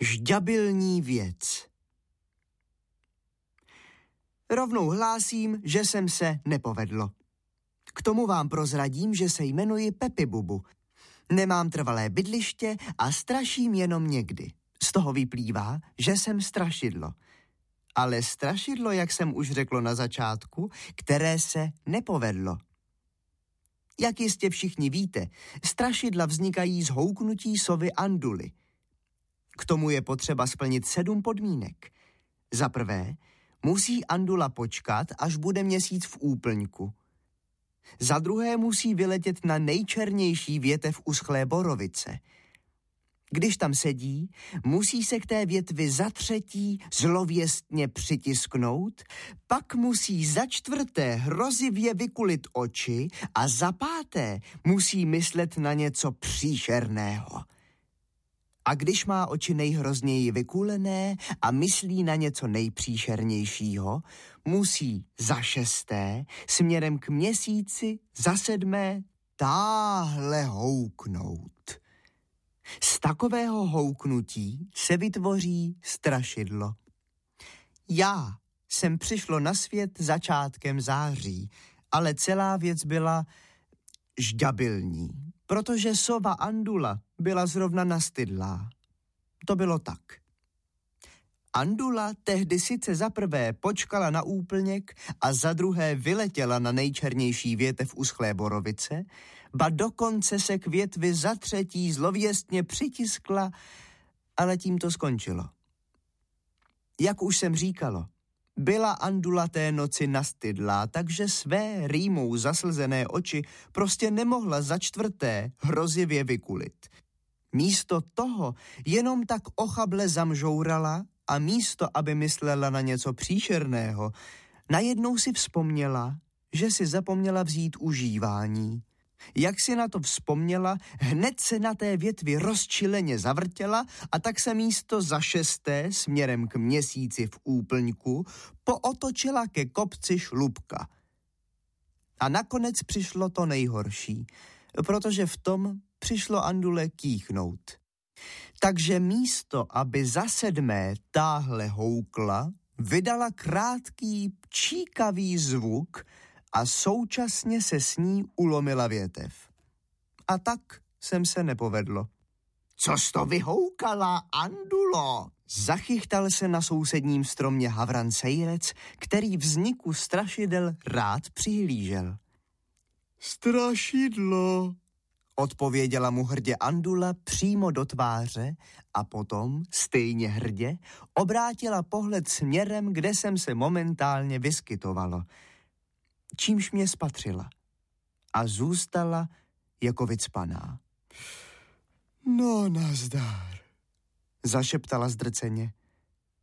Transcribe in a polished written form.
Žďabilní věc. Rovnou hlásím, že jsem se nepovedlo. K tomu vám prozradím, že se jmenuji Pepi Bubu. Nemám trvalé bydliště a straším jenom někdy. Z toho vyplývá, že jsem strašidlo. Ale strašidlo, jak jsem už řekl na začátku, které se nepovedlo. Jak jistě všichni víte, strašidla vznikají z houknutí sovy Anduly. K tomu je potřeba splnit 7 podmínek. Za prvé, musí Andula počkat, až bude měsíc v úplňku. Za druhé musí vyletět na nejčernější větev uschlé borovice. Když tam sedí, musí se k té větvi za třetí zlověstně přitisknout, pak musí za čtvrté hrozivě vykulit oči a za páté musí myslet na něco příšerného. A když má oči nejhrozněji vykulené a myslí na něco nejpříšernějšího, musí za šesté směrem k měsíci, za sedmé táhle houknout. Z takového houknutí se vytvoří strašidlo. Já jsem přišlo na svět začátkem září, ale celá věc byla žďabilní, protože sova Andula byla zrovna nastydlá. To bylo tak. Andula tehdy sice za prvé počkala na úplněk a za druhé vyletěla na nejčernější větev uschlé borovice, ba dokonce se k větvi za třetí zlověstně přitiskla, ale tím to skončilo. Jak už jsem říkalo, byla Andula té noci nastydlá, takže své rýmou zaslzené oči prostě nemohla za čtvrté hrozivě vykulit. Místo toho jenom tak ochable zamžourala a místo, aby myslela na něco příšerného, najednou si vzpomněla, že si zapomněla vzít užívání. Jak si na to vzpomněla, hned se na té větvi rozčileně zavrtěla a tak se místo za šesté směrem k měsíci v úplňku pootočila ke kopci Šlupka. A nakonec přišlo to nejhorší, protože v tom přišlo Andule kýchnout. Takže místo, aby za sedmé táhle houkla, vydala krátký pčíkavý zvuk a současně se s ní ulomila větev. A tak jsem se nepovedlo. Co to vyhoukala, Andulo? Zachychtal se na sousedním stromě havran sejrec, který vzniku strašidel rád přihlížel. Strašidlo, odpověděla mu hrdě Andula přímo do tváře a potom, stejně hrdě, obrátila pohled směrem, kde jsem se momentálně vyskytovalo. Čímž mě spatřila a zůstala jako vycpaná. No, nazdar, zašeptala zdrceně.